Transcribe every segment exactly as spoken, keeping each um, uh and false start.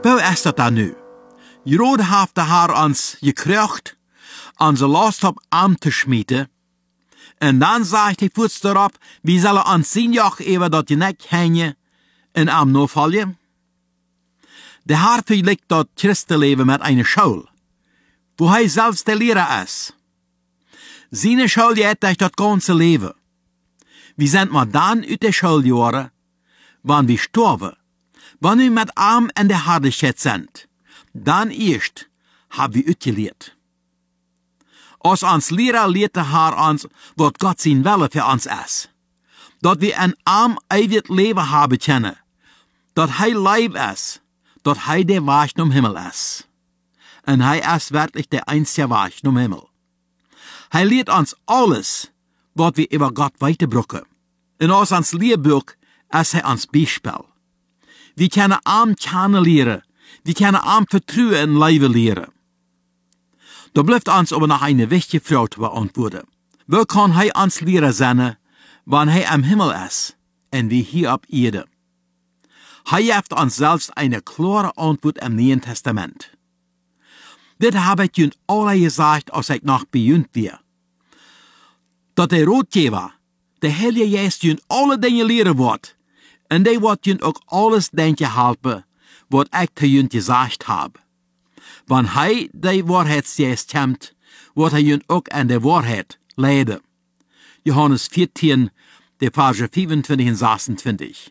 Wo is dat dan nu? Jrod heeft de haar ons gekrucht, onze last op arm te schmieden. En dan zegt hij voets erop, wie zullen ons zien joch even dat je nek hangen en arm no vallen? De haar vergelijkt dat Christenleven met een school, wo hij zelfs de leraar is. Zijn school jet durch dat ganze leven. We zijn maar dan uit de schooljaren, wanneer we sterven, wanneer we met arm en de hardigheid zijn. Dan eerst hebben we uitgeleerd. Als ons leraar leert de haar ons wat God zijn wille voor ons is. Dat we een arm eeuwig leven hebben kennen. Dat hij lief is. Dat hij de weg naar Himmel is. En hij is werkelijk de einzige weg naar Himmel. Hij leert ons alles wat we over God weiterbrengen. En als ons leerboek is hij ons bijspel. We kunnen arm kennen leren. We kunnen arm vertrouwen en leven leren. Da blijft ons aber nog een wichtige vraag te beantwoorden. Wo kan hij ons leren zijn, wanneer hij am Himmel is en wie hier op Erde? Hij heeft ons zelfs een klare antwoord im Nieuwen Testament. Dit heb ik jullie alle gezegd als ik nog bejund weer. Dat de roodgever, de Heilige Geest jullie alle dingen leren wordt, en die wordt jullie ook alles denken helpen, wat ik te jullie gezegd heb. Wanneer hij de waarheidsgeest komt, wordt hij jullie ook in de waarheid leiden. Johannes veertien, de versen vijfentwintig en zesentwintig.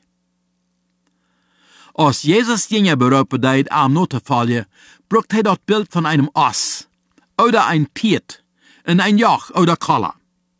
Als Jezus dingen beroepen deed om not te vallen, brukt hij dat beeld van einem Os, oder ein Piet, en ein Joch oder Koller.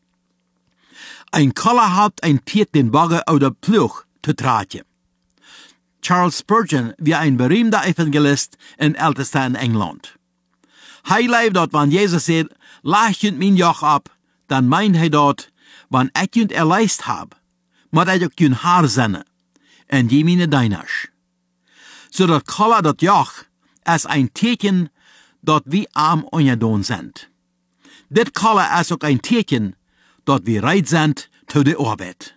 Ein Koller hat ein Piet den Bagger oder Ploeg te tragen. Charles Spurgeon war ein berühmter Evangelist in Ältester in England. Hij leeft dat wanneer Jezus zegt, leg je mijn joch ab, dan meint hij dat, wanneer ik je erleist heb, maar ik ook je haar zenne, en je mijn deinasch. Zodat kolla dat joch is een teken dat we arm ongedaan zijn. Dit kolla is ook een teken dat we rijdt zijn tot de arbeid.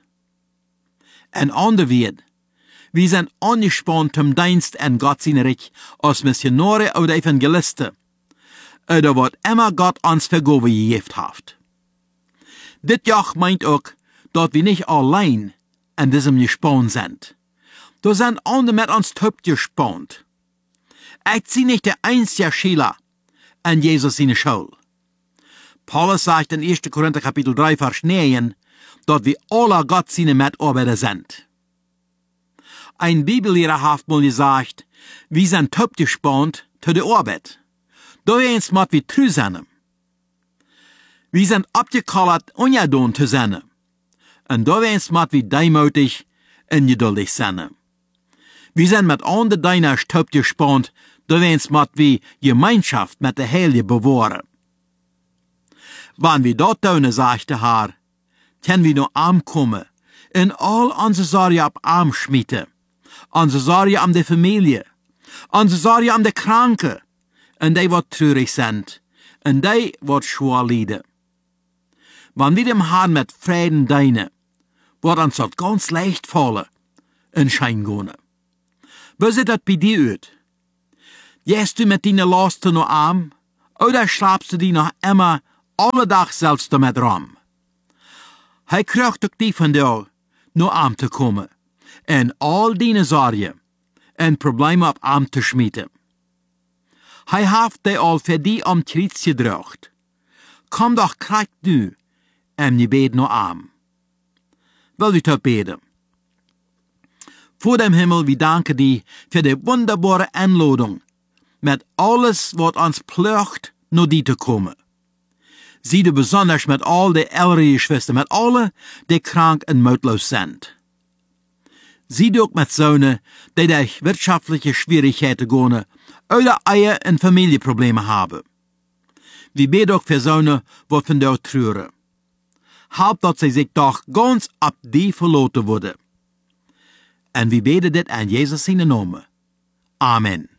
En ander weer, we zijn angespannt zum Dienst en Gott zijn Reich als Missionare oder Evangelisten, oder wat immer Gott ons vergoven gegeven heeft. Dit joch meint ook dat we niet alleen in diesem gespannt zijn. Da sind andere mit uns top gespannt. Ich zie nicht der einzige Schüler in Jesus seine Schule. Paulus sagt in erster Korinther Kapitel drei, Vers neun, dass wir alle Gott seine Mitarbeiter sind. Ein Bibellehrer hat mal gesagt, wir sind top gespannt zu der Arbeit. Da wir uns mit wie treu sind. Wir sind abgekallert, ungeduldig zu sein. Und da wir uns mit wie demutig und geduldig sind. Wir sind mit anderen Dienern top gespannt, da wir uns mit wie Gemeinschaft mit der Heilige bewahren. Wenn wir dort tun, sagt der Herr, können wir nur ankommen, in all unsere Sorgen ab Arm schmieden, unsere Sorgen um die Familie, unsere Sorgen um die Kranken, und die, wat traurig sind, und die, wat schwer leiden. Wenn wir dem Herrn mit Frieden dienen, wird uns das ganz leicht fallen, in Schein gehen. Wie sieht das bei dir aus? Gehst du mit deinen Lasten noch arm, oder schlafst du die noch immer alle Tag selbst damit rum? Hij krijgt ook die van jou naar arm te komen, en al die zorgen en problemen op arm te schmieden. Hij heeft die al voor die om kriets gedraagd. Kom doch krijg nu, en je beet naar arm. Wil u toch beden? Voor dem Himmel, we danken die voor de wunderbare aanlouding, met alles wat ons pleegt naar die te komen. Zie du besonders met al de ältere Geschwister, met alle die krank en moedloos zijn. Zie du ook met zonen die durch wirtschaftliche Schwierigkeiten gehen oder Eier- en Familienprobleme hebben. We beten ook voor zonen wat van jou treuren. Help dat zij zich toch ganz op die verloten worden. En we beten dit in Jezus zijn naam. Amen.